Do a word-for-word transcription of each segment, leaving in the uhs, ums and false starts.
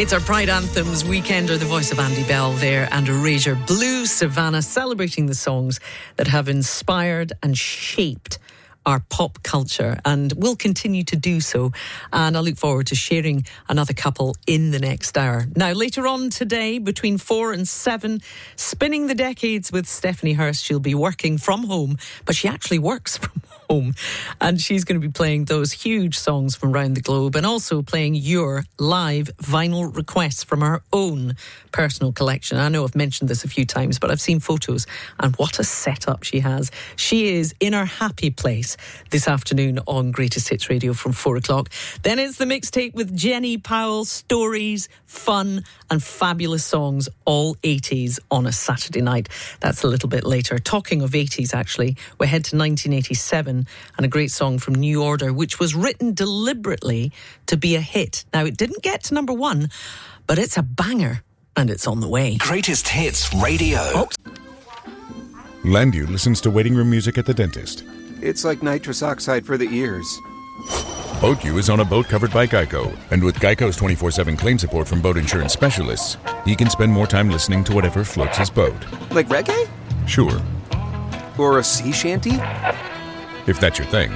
It's our Pride Anthems Weekender, the voice of Andy Bell there, and Erasure Blue Savannah, celebrating the songs that have inspired and shaped our pop culture and will continue to do so. And I look forward to sharing another couple in the next hour. Now, later on today, between four and seven, Spinning the Decades with Stephanie Hurst. She'll be working from home, but she actually works from home. And she's going to be playing those huge songs from around the globe and also playing your live vinyl requests from her own personal collection. I know I've mentioned this a few times, but I've seen photos and what a setup she has. She is in her happy place this afternoon on Greatest Hits Radio from four o'clock. Then it's the mixtape with Jenny Powell, stories, fun and fabulous songs, all eighties on a Saturday night. That's a little bit later. Talking of eighties, actually, we head to nineteen eighty-seven and a great song from New Order, which was written deliberately to be a hit. Now, it didn't get to number one, but it's a banger and it's on the way. Greatest Hits Radio. Oh. Landu listens to waiting room music at the dentist. It's like nitrous oxide for the ears. BoatU is on a boat covered by Geico. And with Geico's twenty-four seven claim support from boat insurance specialists, he can spend more time listening to whatever floats his boat. Like reggae? Sure. Or a sea shanty? If that's your thing.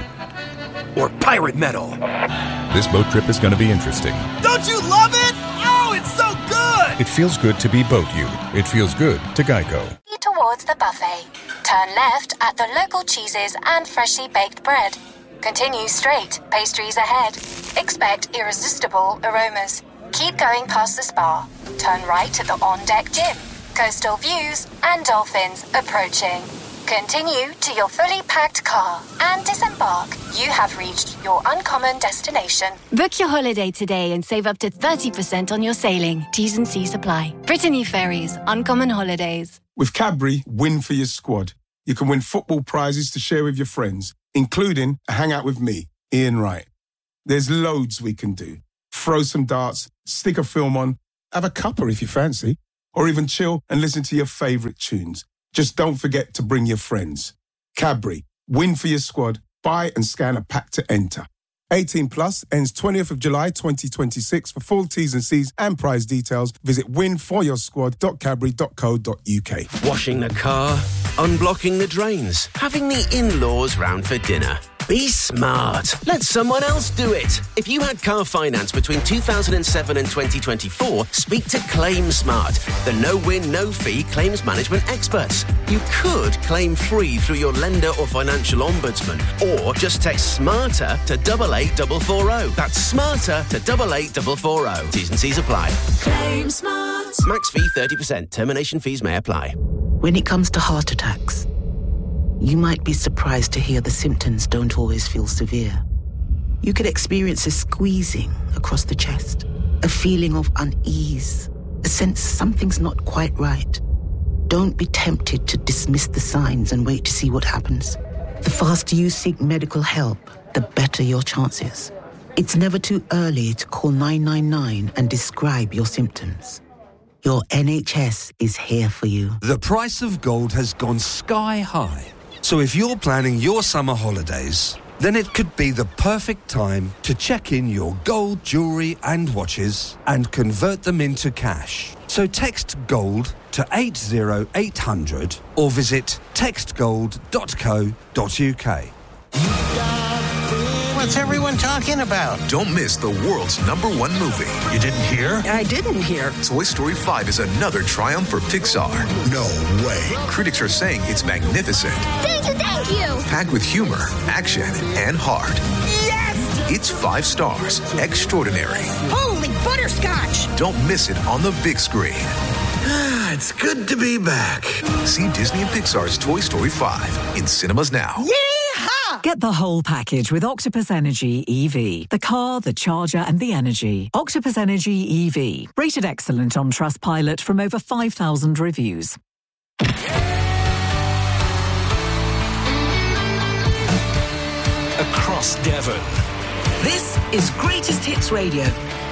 Or pirate metal? This boat trip is going to be interesting. Don't you love it? Oh, it's so good! It feels good to be BoatU. It feels good to Geico. Towards the buffet. Turn left at the local cheeses and freshly baked bread. Continue straight, pastries ahead. Expect irresistible aromas. Keep going past the spa. Turn right at the on-deck gym. Coastal views and dolphins approaching. Continue to your fully packed car and disembark. You have reached your uncommon destination. Book your holiday today and save up to thirty percent on your sailing. T's and C's apply. Brittany Ferries, Uncommon Holidays. With Cadbury, win for your squad. You can win football prizes to share with your friends, including a hangout with me, Ian Wright. There's loads we can do. Throw some darts, stick a film on, have a cuppa if you fancy, or even chill and listen to your favourite tunes. Just don't forget to bring your friends. Cadbury, win for your squad. Buy and scan a pack to enter. eighteen plus ends twentieth of July twenty twenty-six. For full T's and C's and prize details, visit win for your squad dot cadbury dot co dot uk. Washing the car, unblocking the drains, having the in-laws round for dinner. Be smart. Let someone else do it. If you had car finance between two thousand seven and twenty twenty-four, speak to Claim Smart, the no-win, no-fee claims management experts. You could claim free through your lender or financial ombudsman, or just text SMARTER to double eight four four zero. That's SMARTER to double eight four four zero. T's and C's apply. Claim Smart. Max fee thirty percent. Termination fees may apply. When it comes to heart attacks, you might be surprised to hear the symptoms don't always feel severe. You could experience a squeezing across the chest, a feeling of unease, a sense something's not quite right. Don't be tempted to dismiss the signs and wait to see what happens. The faster you seek medical help, the better your chances. It's never too early to call nine nine nine and describe your symptoms. Your N H S is here for you. The price of gold has gone sky high. So if you're planning your summer holidays, then it could be the perfect time to check in your gold jewellery and watches and convert them into cash. So text GOLD to eight zero eight hundred or visit text gold dot co dot uk. What's everyone talking about? Don't miss the world's number one movie. You didn't hear? I didn't hear. Toy Story five is another triumph for Pixar. No way. Critics are saying it's magnificent. Thank you, thank you. Packed with humor, action, and heart. Yes! It's five stars. Extraordinary. Holy butterscotch! Don't miss it on the big screen. It's good to be back. See Disney and Pixar's Toy Story five in cinemas now. Yeehaw! Get the whole package with Octopus Energy E V. The car, the charger and the energy. Octopus Energy E V. Rated excellent on Trustpilot from over five thousand reviews. Across Devon. This is Greatest Hits Radio.